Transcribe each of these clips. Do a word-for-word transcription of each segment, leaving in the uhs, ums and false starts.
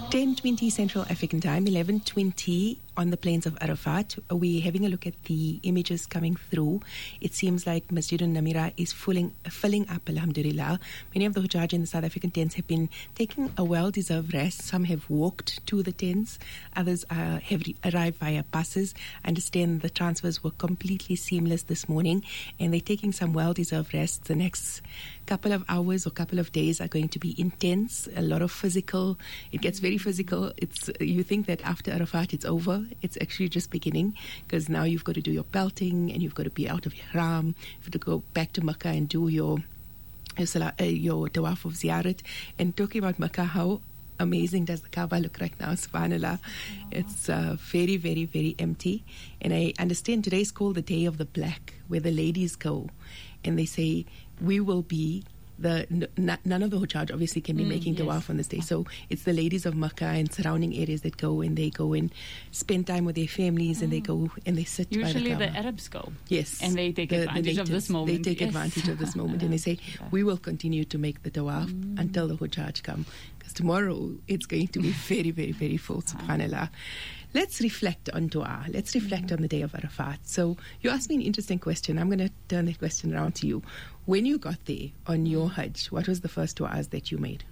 ten twenty Central African Time, eleven twenty on the plains of Arafat. We're having a look at the images coming through. It seems like Masjid al-Namira is filling, filling up, alhamdulillah. Many of the Hujjaj in the South African tents have been taking a well-deserved rest. Some have walked to the tents. Others uh, have re- arrived via buses. I understand the transfers were completely seamless this morning, and they're taking some well-deserved rest. The next couple of hours or couple of days are going to be intense. A lot of physical. It gets very physical. It's you think that after Arafat it's over. It's actually just beginning, because now you've got to do your belting and you've got to be out of Ihram. You have to go back to Makkah and do your your, salah, uh, your tawaf of ziyarat. And talking about Makkah, how amazing does the Kaaba look right now? Subhanallah. It's uh, very, very, very empty. And I understand today is called the Day of the Black, where the ladies go and they say, we will be the n- none of the Hujjaj obviously can be mm, making tawaf yes. on this day, so it's the ladies of Makkah and surrounding areas that go, and they go and spend time with their families, mm. and they go and they sit usually by the, the Arabs go, yes, and they take the, advantage the natives, of this moment. They take yes. advantage of this moment, and they say we will continue to make the tawaf mm. until the Hujjaj come, because tomorrow it's going to be very, very, very full. Subhanallah. Let's reflect on dua. Let's reflect mm-hmm. on the day of Arafat. So you asked me an interesting question. I'm going to turn the question around to you. When you got there on your Hajj, what was the first du'as that you made?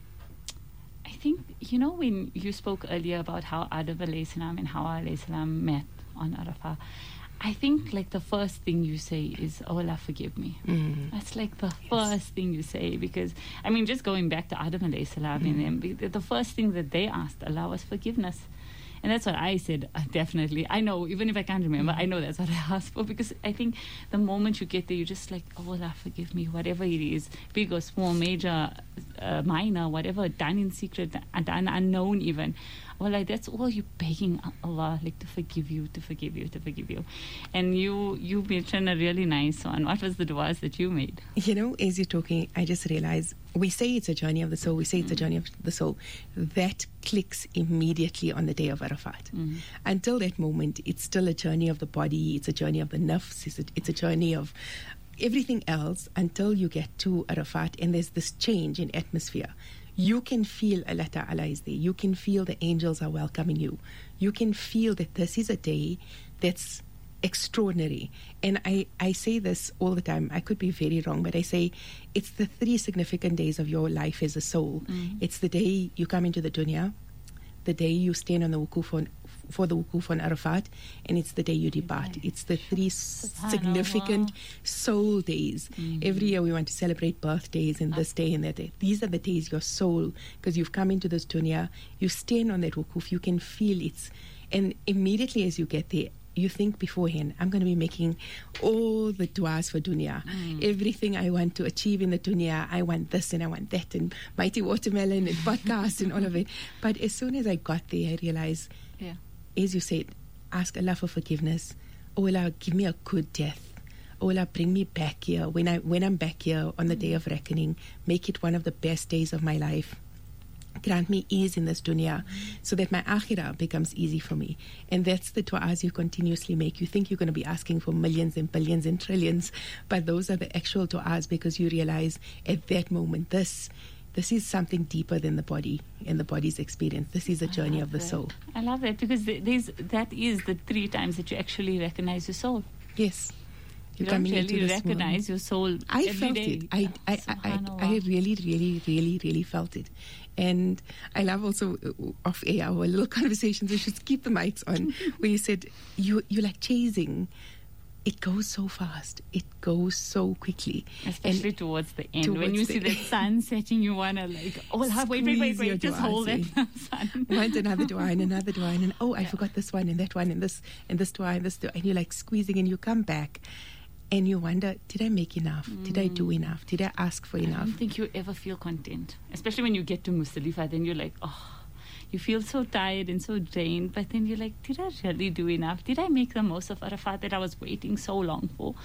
I think, you know, when you spoke earlier about how Adam alayhi salam and Hawa alayhi salam met on Arafat, I think like the first thing you say is, oh Allah, forgive me. Mm. That's like the yes. first thing you say, because, I mean, just going back to Adam alayhi salam mm. and them, the first thing that they asked Allah was forgiveness. And that's what I said, uh, definitely. I know, even if I can't remember, I know that's what I asked for, because I think the moment you get there, you're just like, oh, Allah, forgive me, whatever it is, big or small, major, uh, minor, whatever, done in secret, done unknown even. Well, like, that's all you're begging Allah, like, to forgive you, to forgive you, to forgive you. And you you mentioned a really nice one. What was the du'as that you made? You know, as you're talking, I just realized, we say it's a journey of the soul, we say mm. it's a journey of the soul. That clicks immediately on the day of Arafat. Mm. Until that moment, it's still a journey of the body, it's a journey of the nafs, it's a, it's a journey of everything else until you get to Arafat, and there's this change in atmosphere. You can feel Allah Ta'ala is there. You can feel the angels are welcoming you. You can feel that this is a day that's extraordinary. And I, I say this all the time. I could be very wrong, but I say it's the three significant days of your life as a soul. Mm. It's the day you come into the dunya, the day you stand on the wukuf on, for the wukuf on Arafat, and it's the day you depart. Okay. It's the three significant soul days. Mm-hmm. Every year we want to celebrate birthdays and this day and that day. These are the days your soul, because you've come into this dunya, you stand on that wukuf, you can feel it. And immediately as you get there, you think beforehand, I'm going to be making all the du'as for dunya. Mm. Everything I want to achieve in the dunya, I want this and I want that, and Mighty Watermelon and podcast and all of it. But as soon as I got there, I realized, yeah. as you said, ask Allah for forgiveness. Oh Allah, give me a good death. Oh Allah, bring me back here. When, I, when I'm back here on the mm. day of reckoning, make it one of the best days of my life. Grant me ease in this dunya, so that my akhirah becomes easy for me. And that's the du'as you continuously make. You think you're going to be asking for millions and billions and trillions, but those are the actual du'as, because you realize at that moment, this this is something deeper than the body and the body's experience. This is a journey of the that. soul. I love that, because there's, that is the three times that you actually recognize your soul. Yes. You don't really recognize your soul. I every felt day. it. I, I, I, I, I really, really, really, really felt it. And I love also uh, off air, our little conversations, we should keep the mics on, where you said, you, you're like chasing. It goes so fast. It goes so quickly. Especially and towards the end. towards when you the see the sun setting, you want to like, oh, wait, wait, wait, wait, just hold it. Sun. Want another dua and another dua, and oh, I yeah. forgot this one and that one and this and this dua and this dua. And you're like squeezing, and you come back. And you wonder, did I make enough? Mm. Did I do enough? Did I ask for enough? I don't think you ever feel content. Especially when you get to Muzdalifah, then you're like, oh, you feel so tired and so drained. But then you're like, did I really do enough? Did I make the most of Arafat that I was waiting so long for?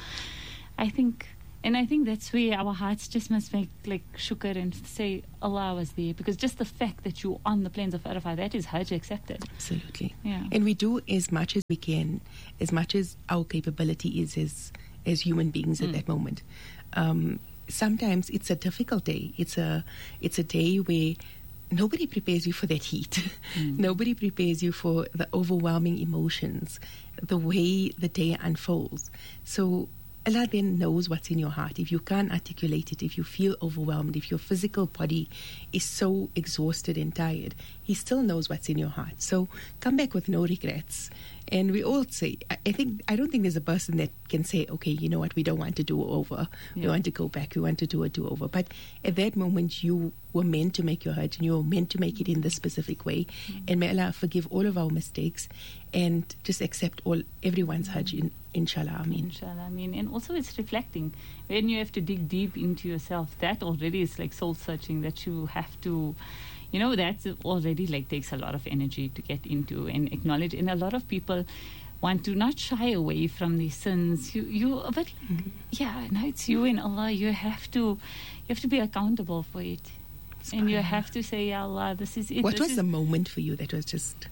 I think, and I think that's where our hearts just must make like shukr and say, Allah was there. Because just the fact that you're on the plains of Arafat, that is Hajj accepted. Absolutely. Yeah. And we do as much as we can, as much as our capability is as as human beings at mm. that moment. Um, sometimes it's a difficult day. It's a it's a day where nobody prepares you for that heat. Mm. Nobody prepares you for the overwhelming emotions, the way the day unfolds. So Allah then knows what's in your heart. If you can't articulate it, if you feel overwhelmed, if your physical body is so exhausted and tired, He still knows what's in your heart. So come back with no regrets. And we all say, I I think, I don't think there's a person that can say, okay, you know what, we don't want to do over. Yeah. We want to go back. We want to do a do-over. But at that moment, you were meant to make your Hajj and you were meant to make it in this specific way. Mm-hmm. And may Allah forgive all of our mistakes and just accept all everyone's Hajj, in, inshallah. Ameen. Inshallah, Ameen. And also it's reflecting. When you have to dig deep into yourself, that already is like soul-searching, that you have to... You know, that already like takes a lot of energy to get into and acknowledge. And a lot of people want to not shy away from these sins. You, you, but mm-hmm. yeah, now it's you and Allah. You have to, you have to be accountable for it, and you have to say, Ya Allah, this is it. What this was is the moment for you that was just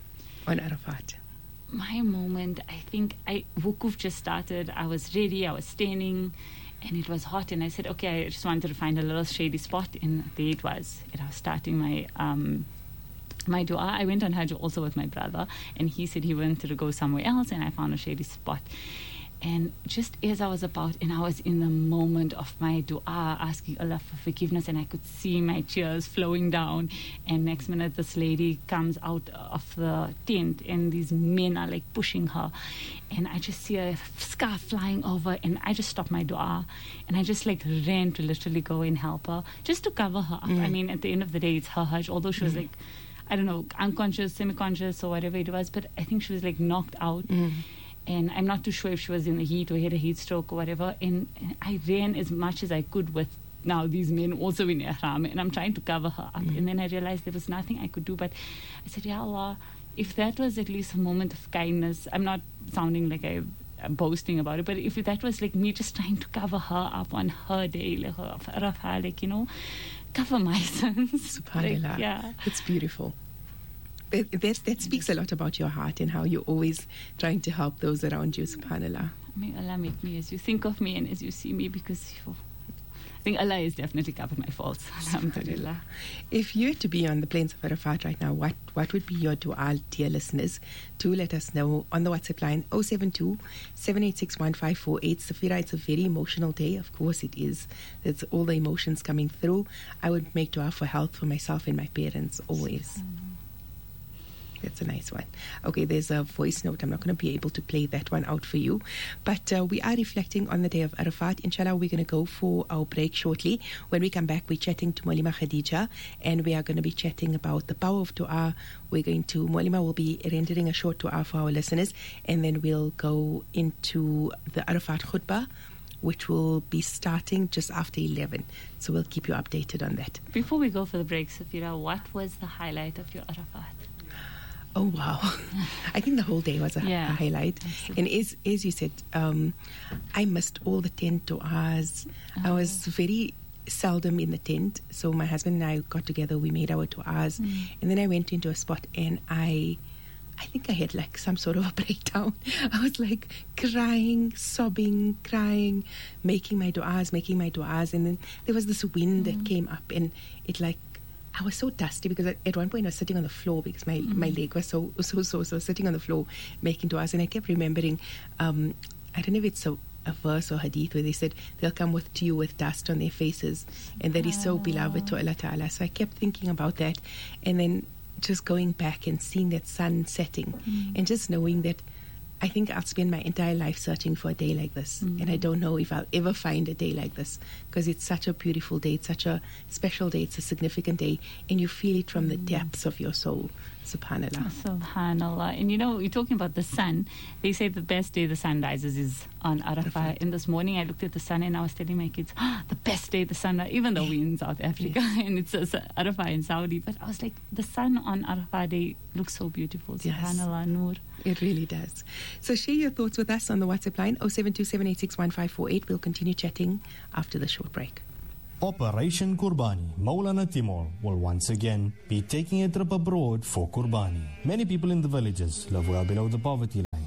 on Arafat? My moment, I think, I wukuf just started. I was ready. I was standing. And it was hot, and I said, okay, I just wanted to find a little shady spot, and there it was. And I was starting my um, my dua. I went on Hajj also with my brother, and he said he wanted to go somewhere else, and I found a shady spot. And just as I was about, and I was in the moment of my dua, asking Allah for forgiveness, and I could see my tears flowing down. And next minute, this lady comes out of the tent, and these men are like pushing her. And I just see a scarf flying over, and I just stopped my dua, and I just like ran to literally go and help her, just to cover her up. Mm. I mean, at the end of the day, it's her Hajj, although she was mm. like, I don't know, unconscious, semi-conscious, or whatever it was, but I think she was like knocked out. Mm. And I'm not too sure if she was in the heat or had a heat stroke or whatever. And, and I ran as much as I could with now these men also in ihram, and I'm trying to cover her up. Mm. And then I realized there was nothing I could do. But I said, Ya Allah, if that was at least a moment of kindness, I'm not sounding like I, I'm boasting about it, but if that was like me just trying to cover her up on her day, like her Arafah, like, you know, cover my sins. SubhanAllah. Like, yeah. It's beautiful. That, that, that speaks a lot about your heart and how you're always trying to help those around you, subhanAllah. May Allah make me as you think of me and as you see me, because oh, I think Allah has definitely covered my faults. Alhamdulillah. If you had to be on the plains of Arafat right now, what, what would be your dua, dear listeners? Do let us know on the WhatsApp line oh seven two, seven eight six, one five four eight. Safira, it's a very emotional day. Of course it is. There's all the emotions coming through. I would make dua for health for myself and my parents always. Mm-hmm. That's a nice one. Okay, there's a voice note. I'm not going to be able to play that one out for you. But uh, we are reflecting on the day of Arafat. Inshallah, we're going to go for our break shortly. When we come back, we're chatting to Maulima Khadija, and we are going to be chatting about the power of dua. We're going to, Maulima will be rendering a short dua for our listeners, and then we'll go into the Arafat khutbah, which will be starting just after eleven. So we'll keep you updated on that. Before we go for the break, Safira, what was the highlight of your Arafat? Oh, wow. I think the whole day was a, yeah, a highlight. Absolutely. And as, as you said, um, I missed all the tent du'as. Oh. I was very seldom in the tent. So my husband and I got together, we made our du'as. Mm. And then I went into a spot and I... I think I had like some sort of a breakdown. I was like crying, sobbing, crying, making my du'as, making my du'as. And then there was this wind mm. that came up, and it like, I was so dusty because at one point I was sitting on the floor because my, mm. my leg was so, so, so, so sitting on the floor making du'as. And I kept remembering, um, I don't know if it's a, a verse or hadith where they said they'll come with to you with dust on their faces, and that is so beloved to Allah Ta'ala. So I kept thinking about that, and then just going back and seeing that sun setting mm. and just knowing that I think I'll spend my entire life searching for a day like this. Mm. And I don't know if I'll ever find a day like this, because it's such a beautiful day. It's such a special day. It's a significant day. And you feel it from mm. the depths of your soul. SubhanAllah. SubhanAllah. And you know, you're talking about the sun. They say the best day the sun rises is on Arafah. And this morning I looked at the sun and I was telling my kids, oh, the best day the sun rises, even though we're in South Africa and it's uh, Arafah in Saudi. But I was like, the sun on Arafah day looks so beautiful. Yes. SubhanAllah, Noor. It really does. So share your thoughts with us on the WhatsApp line oh seven two, seven eight six, one five four eight. We'll continue chatting after the short break. Operation Kurbani, Maulana Timur will once again be taking a trip abroad for Kurbani. Many people in the villages live well below the poverty line.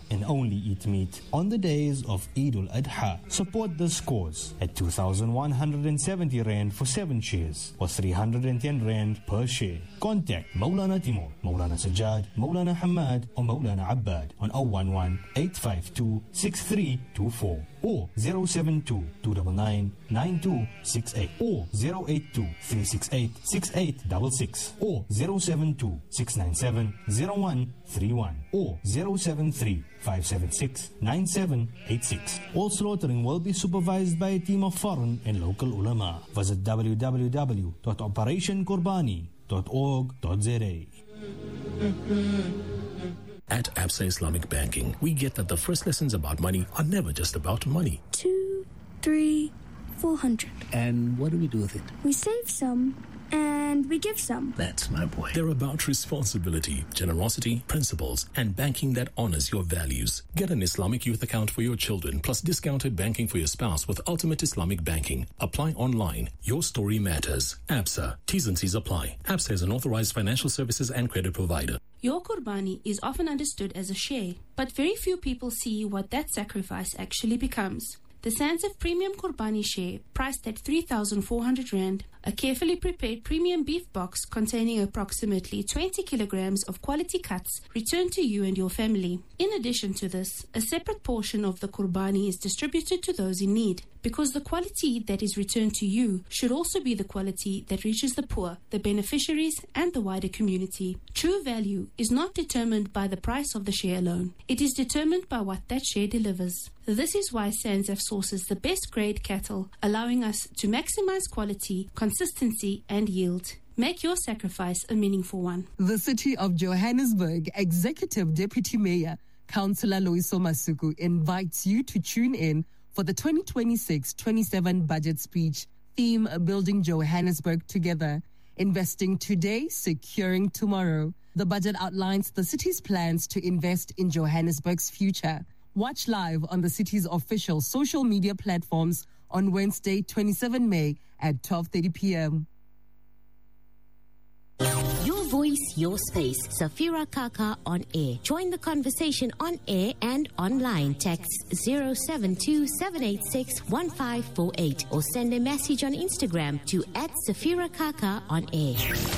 and only eat meat on the days of Eid al-Adha. Support this cause at two thousand one hundred seventy rand for seven shares or three hundred ten rand per share. Contact Maulana Timur, Maulana Sajjad, Maulana Hamad or Maulana Abbad on zero one one, eight five two, six three two four or zero seven two, two nine nine, nine two six eight or zero eight two, three six eight, six eight six six or zero seven two, six nine seven, zero one three one or zero seven three, five seven six, nine seven eight six. All slaughtering will be supervised by a team of foreign and local ulama. Visit w w w dot operation kurbani dot org dot z a. At Absa Islamic Banking, we get that the first lessons about money are never just about money. Two, three, four hundred. And what do we do with it? We save some and we give some. That's my boy. They're about responsibility, generosity, principles, and banking that honors your values. Get an Islamic youth account for your children, plus discounted banking for your spouse with Ultimate Islamic Banking. Apply online. Your story matters. Absa. T's and C's apply. Absa is an authorized financial services and credit provider. Your Qurbani is often understood as a share, but very few people see what that sacrifice actually becomes. The Sanzef Premium Qurbani share, priced at three thousand four hundred rand, a carefully prepared premium beef box containing approximately twenty kilograms of quality cuts, returned to you and your family. In addition to this, a separate portion of the Qurbani is distributed to those in need, because the quality that is returned to you should also be the quality that reaches the poor, the beneficiaries, and the wider community. True value is not determined by the price of the share alone. It is determined by what that share delivers. This is why Sanzef sources the best grade cattle, allowing us to maximize quality, consistency, and yield. Make your sacrifice a meaningful one. The City of Johannesburg Executive Deputy Mayor, Councillor Loiso Masuku, invites you to tune in for the twenty twenty-six twenty-seven budget speech, theme Building Johannesburg Together, Investing Today, Securing Tomorrow. The budget outlines the city's plans to invest in Johannesburg's future. Watch live on the city's official social media platforms on Wednesday, the twenty-seventh of May at twelve thirty p.m. Your voice, your space. Safira Kaka on air. Join the conversation on air and online. Text zero seven two, seven eight six, one five four eight or send a message on Instagram to at Safira Kaka on air.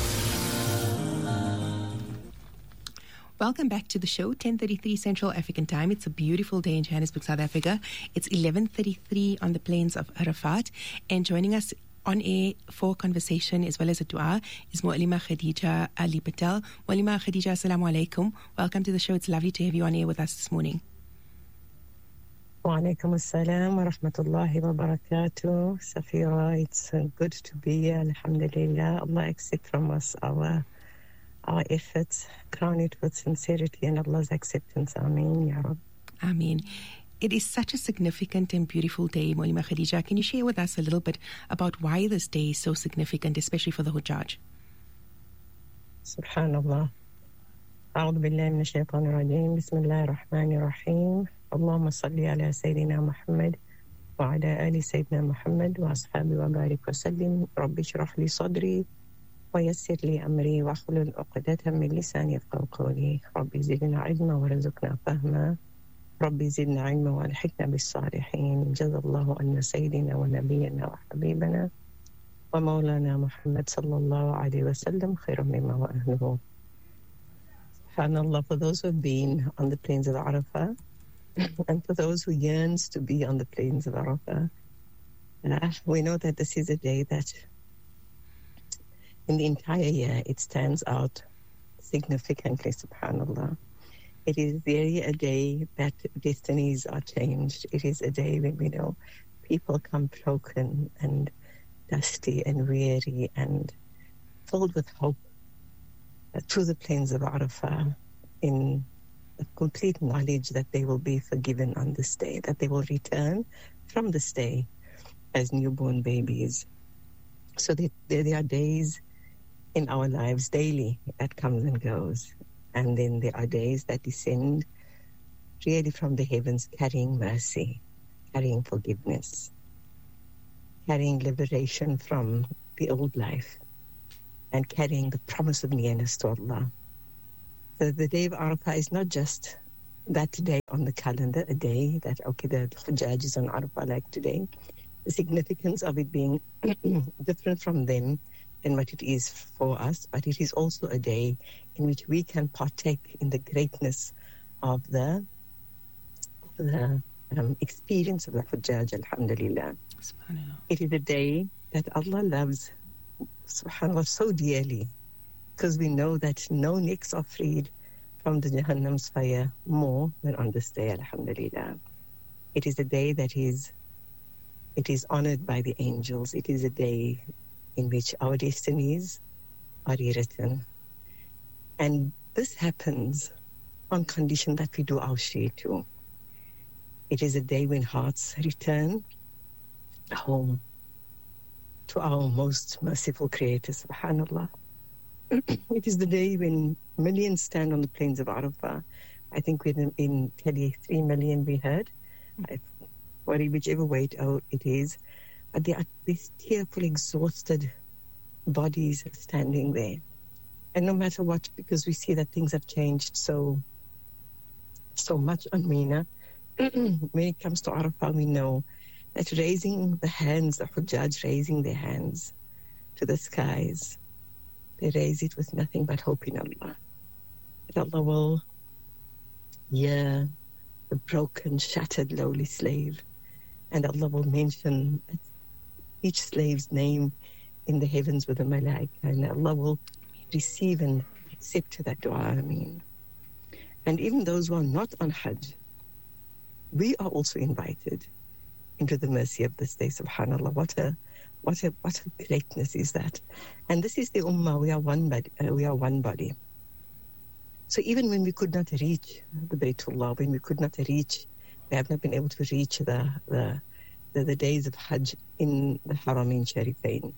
Welcome back to the show, ten thirty-three Central African Time. It's a beautiful day in Johannesburg, South Africa. It's eleven thirty-three on the plains of Arafat. And joining us on air for conversation as well as a dua is Mu'allima Khadija Ali Patel. Mu'allima Khadija, assalamu alaikum. Welcome to the show. It's lovely to have you on air with us this morning. Wa alaikum assalam wa rahmatullahi wa barakatuh. Safira, it's uh, good to be here. Alhamdulillah. Allah accept from us our our efforts, crown it with sincerity and Allah's acceptance. Ameen, Ya Rab. Ameen. It is such a significant and beautiful day, Mu'allima Khadija. Can you share with us a little bit about why this day is so significant, especially for the Hujjaj? Subhanallah. أعوذ بالله من الشيطان الرجيم. بسم الله الرحمن الرحيم. اللهم صل على سيدنا محمد وعلى آل سيدنا محمد وأصحابه وبارك وسلم. رب اشرح لي صدري ويسر لي أمري واحلل عقدة من لساني يفقهوا قولي. رب زدنا علما وارزقنا فهما. رب زدنا علما والحقنا بالصالحين. جزا الله عنا سيدنا ونبينا وحبيبنا ومولانا محمد صلى الله عليه وسلم خير مما وأهله. SubhanAllah, for those who have been on the plains of Arafah and for those who yearns to be on the plains of Arafah, uh, we know that this is a day that in the entire year it stands out significantly, SubhanAllah. It is really a day that destinies are changed. It is a day when we know people come broken and dusty and weary and filled with hope uh, through the plains of Arafah in the complete knowledge that they will be forgiven on this day, that they will return from this day as newborn babies. So they, there, there are days in our lives daily that comes and goes. And then there are days that descend really from the heavens, carrying mercy, carrying forgiveness, carrying liberation from the old life, and carrying the promise of nearness to Allah. So the day of Arafah is not just that day on the calendar, a day that, okay, the Hujjaj is on Arafah like today, the significance of it being different from them than what it is for us, but it is also a day in which we can partake in the greatness of the, of the um, experience of the Hujjaj, alhamdulillah. It is a day that Allah loves, subhanAllah, so dearly, because we know that no necks are freed from the Jahannam's fire more than on this day, alhamdulillah. It is a day that is, it is honored by the angels. It is a day in which our destinies are rewritten. And this happens on condition that we do our share too. It is a day when hearts return home to our most merciful Creator, subhanAllah. It is the day when millions stand on the plains of Arafah. I think we're in thirty-three million we heard. I worry whichever way it is. But there are these tearful, exhausted bodies standing there. And no matter what, because we see that things have changed so, so much on Mina, when it comes to Arafah, we know that raising the hands, the Hujjaj raising their hands to the skies, they raise it with nothing but hope in Allah. That Allah will hear the broken, shattered, lowly slave, and Allah will mention each slave's name in the heavens with the malaika, and Allah will receive and accept that dua. I mean, and even those who are not on Hajj, we are also invited into the mercy of this day. Subhanallah, what a what a what a greatness is that! And this is the ummah. We are one body. Uh, we are one body. So even when we could not reach the Baytullah, when we could not reach, we have not been able to reach the the the, the days of Hajj in the Haramain Sharifain.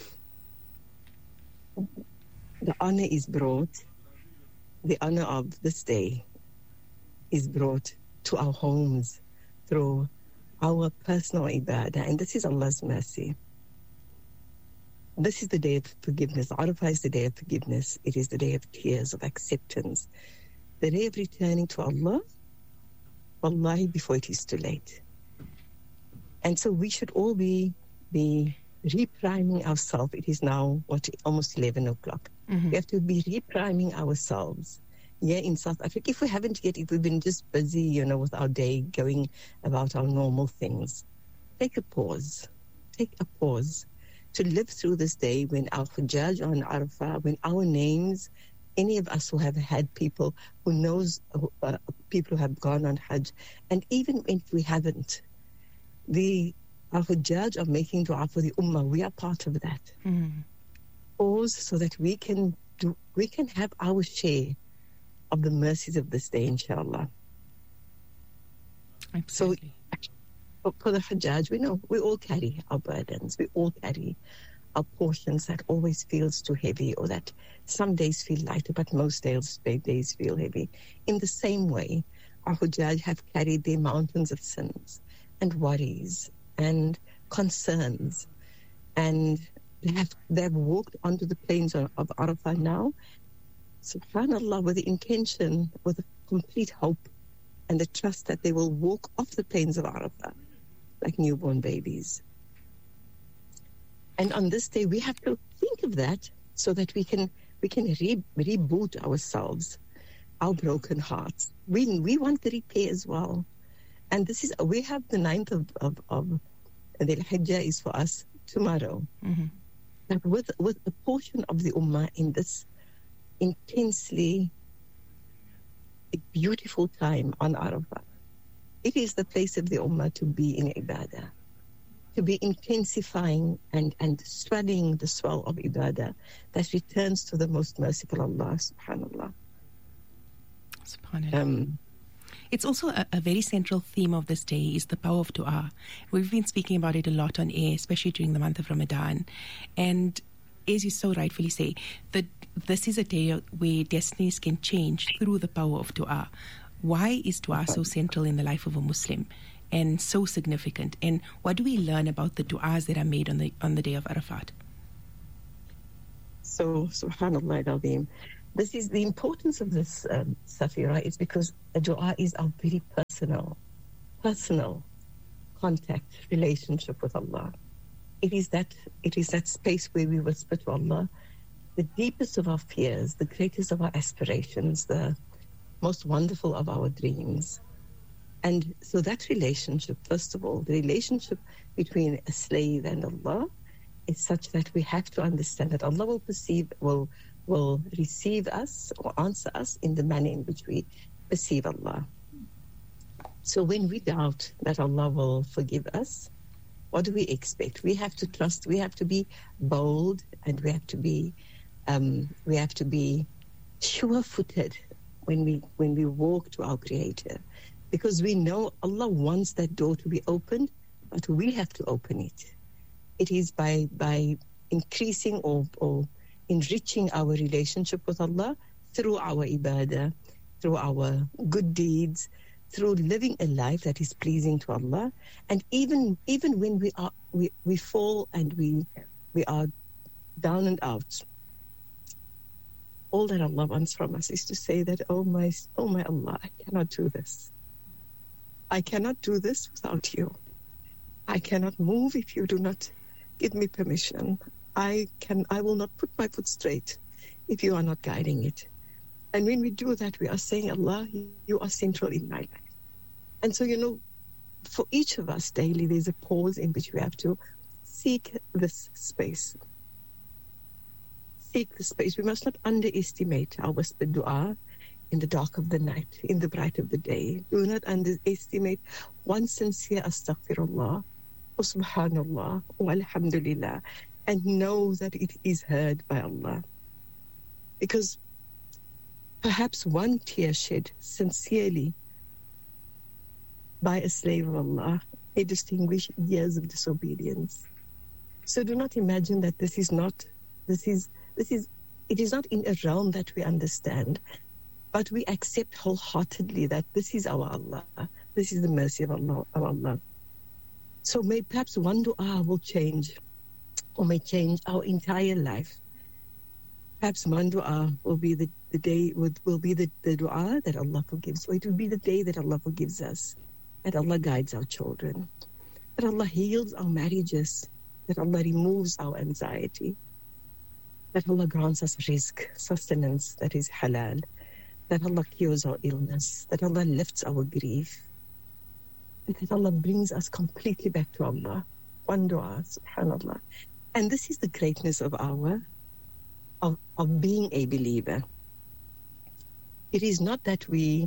The honor is brought. The honor of this day is brought to our homes through our personal ibadah, and this is Allah's mercy. This is the day of forgiveness. Arafah is the day of forgiveness. It is the day of tears, of acceptance, the day of returning to Allah, wallahi, before it is too late. And so we should all be be repriming ourselves. It is now, what, almost eleven o'clock. Mm-hmm. We have to be repriming ourselves. Yeah, in South Africa, if we haven't yet, if we've been just busy, you know, with our day, going about our normal things, take a pause. Take a pause to live through this day when our Hujjaj on Arafah, when our names, any of us who have had people who knows uh, people who have gone on Hajj, and even if we haven't, the our Hujjaj are making dua for the Ummah. We are part of that. Mm. Pause so that we can do, we can have our share of the mercies of this day, inshallah. Absolutely. So for the Hujjaj, we know we all carry our burdens. We all carry our portions that always feels too heavy, or that some days feel lighter, but most days, days feel heavy. In the same way, our Hujjaj have carried their mountains of sins and worries and concerns, and they have, they have walked onto the plains of, of Arafah now, subhanallah, with the intention, with a complete hope and the trust that they will walk off the plains of Arafah like newborn babies. And on this day, we have to think of that so that we can we can re- reboot ourselves, our broken hearts. We we want the repair as well. And this is, we have the ninth of, of, of the Hijjah is for us tomorrow. Mm-hmm. But with, with a portion of the Ummah in this intensely beautiful time on Arafah, it is the place of the Ummah to be in Ibadah, to be intensifying and, and swelling the swell of Ibadah that returns to the most merciful Allah, subhanallah. Subhanallah. Um, It's also a, a very central theme of this day is the power of dua. We've been speaking about it a lot on air, especially during the month of Ramadan. And as you so rightfully say, that this is a day where destinies can change through the power of dua. Why is dua so central in the life of a Muslim and so significant? And what do we learn about the duas that are made on the on the day of Arafat? So, subhanallah al-azim. This is the importance of this, um, Safira, is because a dua is our very personal, personal contact, relationship with Allah. It is that, it is that space where we whisper to Allah the deepest of our fears, the greatest of our aspirations, the most wonderful of our dreams. And so that relationship, first of all, the relationship between a slave and Allah is such that we have to understand that Allah will perceive, will will receive us or answer us in the manner in which we perceive Allah. So when we doubt that Allah will forgive us, what do we expect? We have to trust, we have to be bold, and we have to be um, we have to be sure-footed when we when we walk to our Creator, because we know Allah wants that door to be opened, but we have to open it. It is by by increasing or, or enriching our relationship with Allah through our ibadah, through our good deeds, through living a life that is pleasing to Allah. And even even when we are we, we fall and we we are down and out, all that Allah wants from us is to say that, oh my oh my Allah, I cannot do this. I cannot do this without you. I cannot move if you do not give me permission. I can I will not put my foot straight if you are not guiding it. And when we do that, we are saying, Allah, you are central in my life. And so, you know, for each of us daily, there's a pause in which we have to seek this space. Seek the space. We must not underestimate our whispered dua in the dark of the night, in the bright of the day. Do not underestimate one sincere astaghfirullah, or subhanallah, or alhamdulillah, and know that it is heard by Allah. Because perhaps one tear shed sincerely by a slave of Allah may distinguish years of disobedience. So do not imagine that this is not, this is, this is, it is not in a realm that we understand, but we accept wholeheartedly that this is our Allah, this is the mercy of Allah. Of Allah. So may perhaps one dua will change, or may change our entire life. Perhaps one dua will be the, the day, will, will be the, the dua that Allah forgives, or it will be the day that Allah forgives us, that Allah guides our children, that Allah heals our marriages, that Allah removes our anxiety, that Allah grants us rizq, sustenance that is halal, that Allah cures our illness, that Allah lifts our grief, and that Allah brings us completely back to Allah. One dua, subhanallah. And this is the greatness of our Of, of being a believer. It is not that we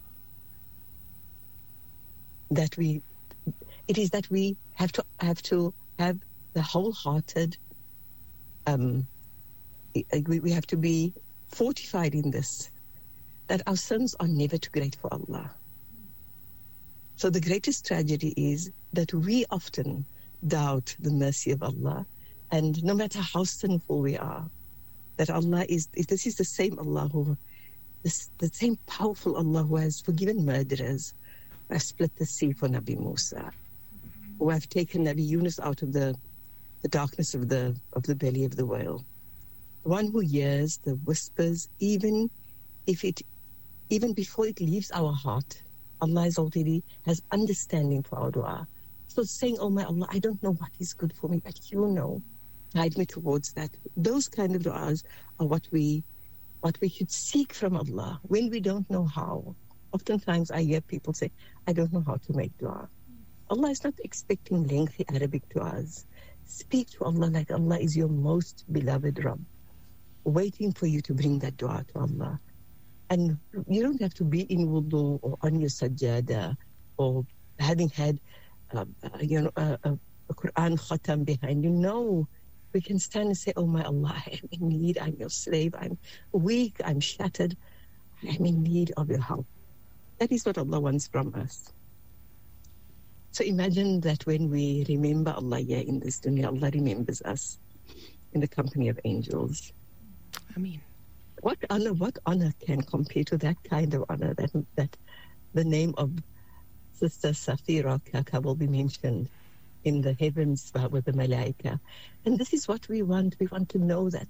that we it is that we have to have to have the wholehearted um we, we have to be fortified in this, that our sins are never too great for Allah. So the greatest tragedy is that we often doubt the mercy of Allah, and no matter how sinful we are, that Allah is, this is the same Allah who, this, the same powerful Allah who has forgiven murderers, who has split the sea for Nabi Musa, who have taken Nabi Yunus out of the, the darkness of the of the belly of the whale. The one who hears the whispers, even if it, even before it leaves our heart, Allah is already has understanding for our dua. So saying, oh my Allah, I don't know what is good for me, but you know. Guide me towards that. Those kind of du'as are what we what we should seek from Allah when we don't know how. Oftentimes I hear people say, I don't know how to make du'a. Allah is not expecting lengthy Arabic du'as. Speak to Allah like Allah is your most beloved Rabb, waiting for you to bring that du'a to Allah. And you don't have to be in wudu or on your sajjada or having had uh, uh, you know, a, a, a Quran khatam behind you. No. We can stand and say, oh my Allah, I am in need, I'm your slave, I'm weak, I'm shattered, I am in need of your help. That is what Allah wants from us. So imagine that when we remember Allah here in this dunya, Allah remembers us in the company of angels. I mean, what honor, what honor can compare to that kind of honor that, that the name of Sister Safira Kaka will be mentioned in the heavens with the Malaika. And this is what we want. We want to know that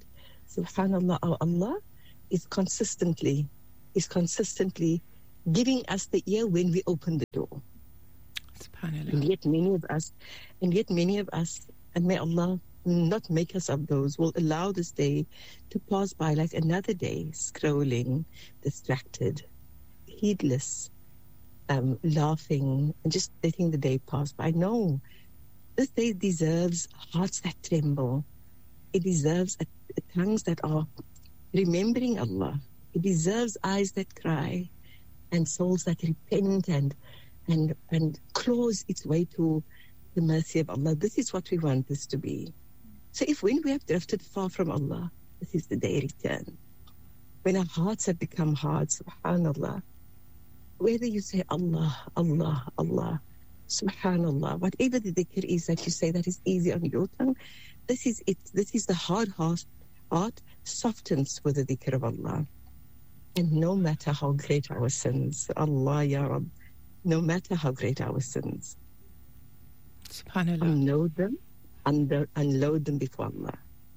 Subhanallah, our Allah is consistently, is consistently giving us the ear when we open the door. Subhanallah. And yet many of us, and yet many of us, and may Allah not make us of those, will allow this day to pass by like another day, scrolling, distracted, heedless, um, laughing, and just letting the day pass by. No, this day deserves hearts that tremble. It deserves a, a tongues that are remembering Allah. It deserves eyes that cry and souls that repent and and and claws its way to the mercy of Allah. This is what we want this to be. So if when we have drifted far from Allah, this is the day return. When our hearts have become hard, subhanallah, whether you say Allah, Allah, Allah, subhanallah, whatever the dhikr is that you say that is easy on your tongue, this is it. This is the hard heart, heart softens with the dhikr of Allah. And no matter how great our sins, Allah, Ya Rabb, no matter how great our sins, subhanallah, unload them, under, unload them before Allah,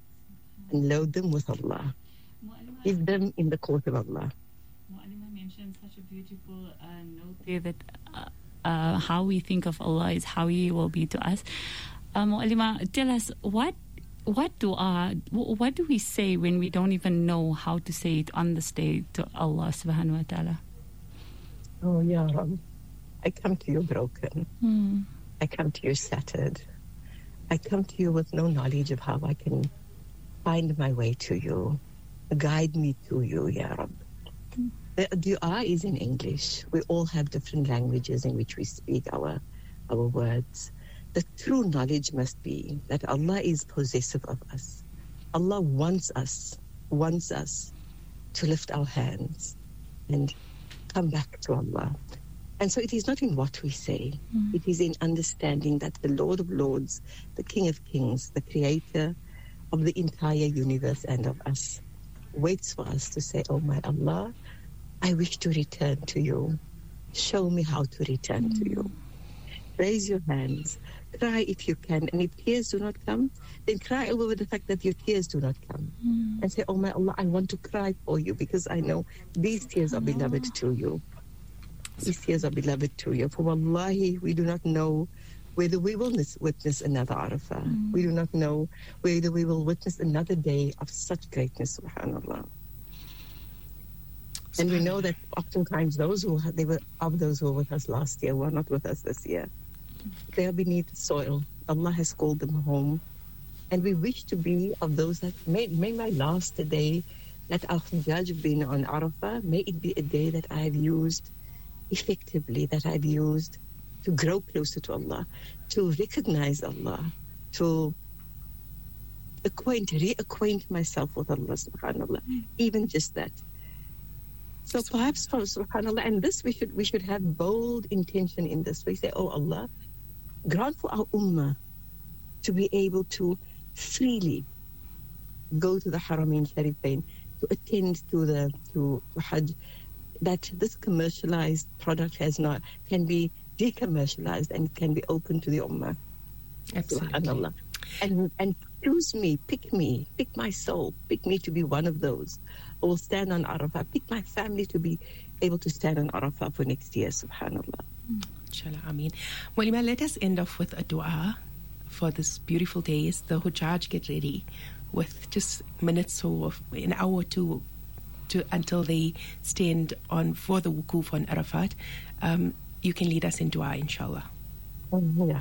unload them with Allah, give them in the court of Allah. Mu'alima mentioned such a beautiful uh, note there that uh, uh, how we think of Allah is how He will be to us. Uh, Mu'alima, tell us what what dua, what do we say when we don't even know how to say it on this day to Allah subhanahu wa ta'ala? Oh, Ya Rabb, I come to you broken. Mm. I come to you shattered. I come to you with no knowledge of how I can find my way to you. Guide me to you, Ya Rabb. Mm. The dua is in English. We all have different languages in which we speak our, our words. The true knowledge must be that Allah is possessive of us. Allah wants us, wants us to lift our hands and come back to Allah. And so it is not in what we say. Mm. It is in understanding that the Lord of Lords, the King of Kings, the Creator of the entire universe and of us, waits for us to say, oh my Allah, I wish to return to you. Show me how to return mm. to you. Raise your hands. Cry if you can. And if tears do not come, then cry over the fact that your tears do not come. Mm. And say, oh my Allah, I want to cry for you because I know these tears are beloved to you. These tears are beloved to you. For wallahi, we do not know whether we will witness another Arafah. Mm. We do not know whether we will witness another day of such greatness, subhanAllah. And we know that oftentimes those who they were of those who were with us last year were not with us this year. They are beneath the soil. Allah has called them home. And we wish to be of those that may, may my last day that our Hujjaj have been on Arafah, may it be a day that I have used effectively, that I've used to grow closer to Allah, to recognize Allah, to acquaint, reacquaint myself with Allah, subhanAllah, even just that. So perhaps for subhanAllah, and this we should we should have bold intention in this. We say, oh Allah, grant for our ummah to be able to freely go to the Haramain Sharifain, to attend to the to Hajj, that this commercialized product has not can be decommercialized and can be open to the ummah. Absolutely. SubhanAllah. And and choose me, pick me, pick my soul, pick me to be one of those who will stand on Arafah, pick my family to be able to stand on Arafah for next year, subhanAllah. Mm. Inshallah, Ameen. Mu'alima, let us end off with a dua for this beautiful day. As the Hujjaj get ready with just minutes or an hour or two to, until they stand on for the wukuf on Arafat. Um, you can lead us in dua, inshallah. Yeah.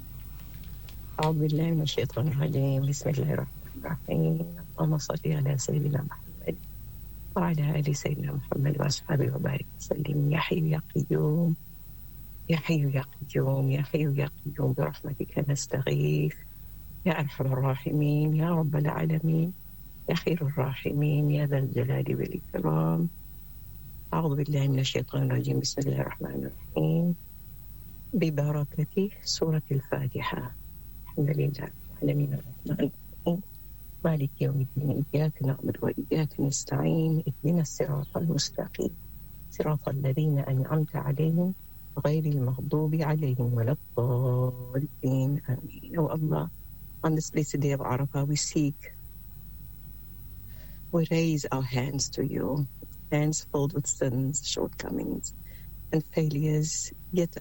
أعوذ بالله من الشيطان الرجيم بسم الله الرحمن الرحيم اللهم صل على سيدنا محمد وعلى آل سيدنا محمد وأصحابه وبارك وسلم يا حي يا قيوم يا حي يا قيوم يا حي يا قيوم برحمتك نستغيث يا أرحم الراحمين يا رب العالمين يا خير الراحمين يا ذا الجلال والإكرام أعوذ بالله من الشيطان الرجيم بسم الله الرحمن الرحيم ببركة سورة الفاتحة الحمد لله العالمين الرحمن الرحيم مالك يوم الدين إياك نعبد وإياك نستعين اهدنا الصراط المستقيم صراط الذين أنعمت عليهم غير المغضوب عليهم ولا الضالين آمين. Oh Allah, on this blessed day of Arafah, we seek we raise our hands to you, hands filled with sins, shortcomings, and failures, yet